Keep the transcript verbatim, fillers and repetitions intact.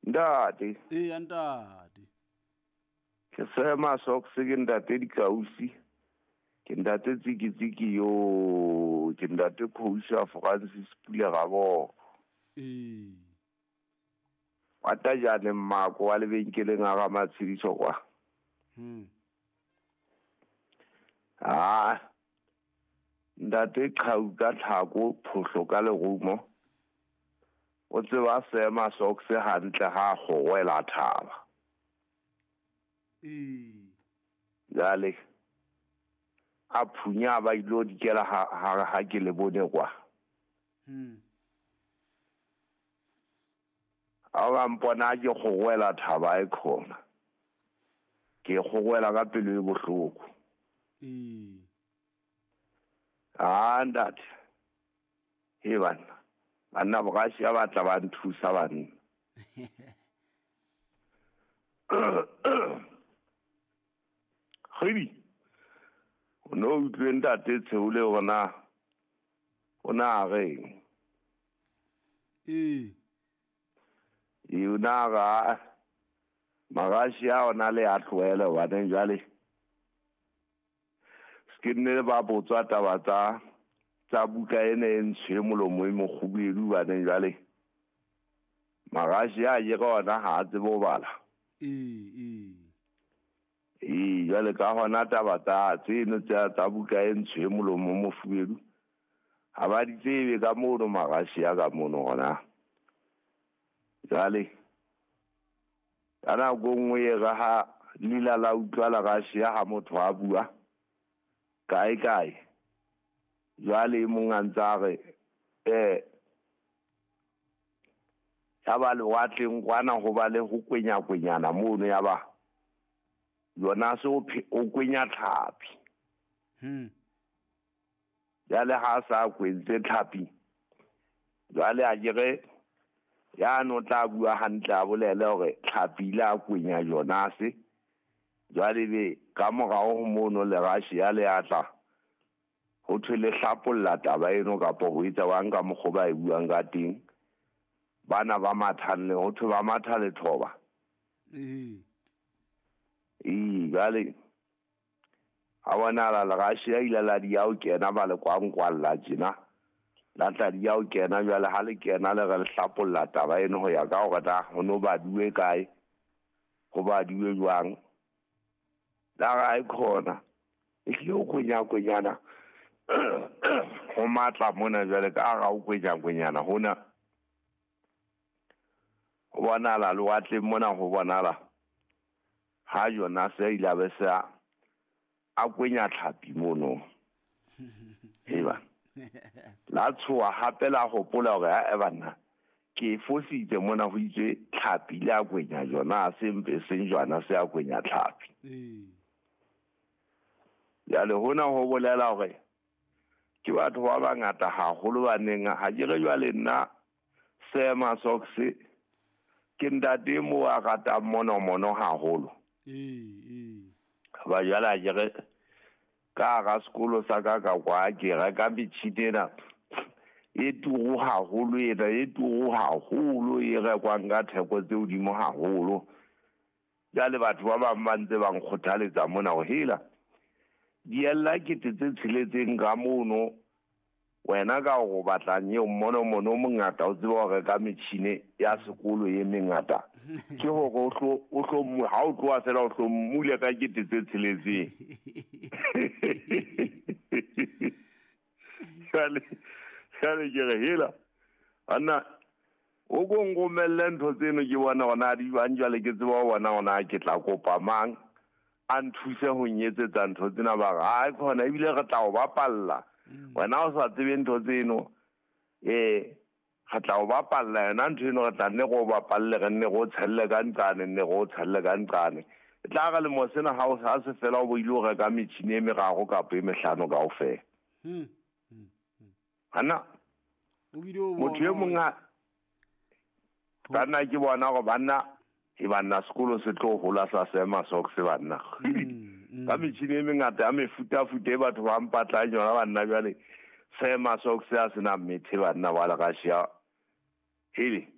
Ntate. Eh ntate. Ke sema socks ke ntate di kausi. Ke ntate tsiki tsiki yo, ke ntate Khosa Francis Pula gabo. Eh. Wata jane mmako wa lebenkeleng a ga matshidiso kwa. Hmm. Ah. Ntate Khau ka tlhako phoslo ka lerumo. O tseba sema socks hantle ha gogwela thaba. Eh. Jale a phunya ba ilo dikela ha ha ha ke le bone kwa. Hmm. A ba mpona ke gogwela thaba e khona. Ke gogwela ka pelo e bohloko. Eh. Ah ntate. He bana. Bana ba shi ba tla ba nthusa bana. Khidi. Ono utlwe ntate tseule gona. Ona re. Eh. Yona ga magashi a ona le a tloela wa ne jale. Skinne ba botswa taba tsa tsa buka ene e ntshe molomo e mogubedu ba ne jale. Magashi a ye gona ha tsebo bala. Eh eh. Eh jale ka hona taba tsa tseno tsa tsa buka e ntshe molomo mofubedu. Ha ba di tsebe ka mono magashi a ka mono gona. Jale ana go ngwe ga ha lila la utlwala ga shia ha motho a bua kae kae jwale mongantsare eh ya ba le watleng kwana go ba le go kwenya kwenyana mono ya ba yona se o kwenya tlhapi Hmm. jale ha sa kwentse tlhapi jwale a jere ya no tla bua hantle a bolele hore tlhapile a kwenya yona se jwale be ka morao ho mono le rashi ya le atla ho thwele hlapolla taba eno ka po ho itsa wa nka mogoba e buang ka teng bana ba mathanne ho thwe ba matha le thoba Eh. e jwale a bona la le rashi ya ilala di ya o kena ba le kwa nkwalla jina la tla di ya o kena jwale ha le kena le re hlapolla taba eno ho ya ka go ta ho no ba duwe kae go ba duwe jwang la ga e khona e hlio kwenya kwenyana go matla mona jwale ka ga o kwenya kwenyana hona go bonala le watle mona go bonala ha yona se ile be sa a kwenya tlhapi mono heba la tswa hape la gopola gore a bana ke fositse mona go itse tlhapi le a kwenya jona a sempe senjwana se a kwenya tlhapi Eh. ya le hona ho bolela gore ke batho ba bangata haholo ba neng ha ke re jwa le nna sema socks ke ndate mo a gata mono mono haholo Eh eh. ba jala jere ka ga sekolo sa ka ka kwa ke ga ka bitshitena e tugu haholo e da e tugu haholo e ga kwa nga theko tse udimo haholo jale batho ba ba mantse bang khothaletsa mona go hela diella ke tse tshiletseng ga mono wena ka go batlanye mono mono mongata o tseba gore ka metšhine ya sekolo ye mengata ke go go tlo o tlo mo ha o tlo a sela o tlo mmule ka ke tse tshiletseng Shale shale ke re hela ana o go ngomelle ntho tseno ke bona gona di banjwa le ke tseba bona gona ke tla kopa mang a nthuse ho nyetsetsa ntho tsena ba ga e khona ebile re tla o bapalla wena o sa tsebe ntho tseno eh ga tla o bapalla yona ntho eno re tla nne go bapalle re nne go tshelle ka ntsane nne go tshelle ka ntsane e tla ga le mo sena ha o sa se fela o ile go reka metšhine e merago ka pe mehlano ka ofela Hmm. ana O video mo tšhe monga bana ke bona go bana e bana sekolo se tlo gola sa sema socks bana ka metšhine e mengata a mefuta futa e batho ba mpatla yona bana jwale sema socks ya sena methe bana ba le ga shia hele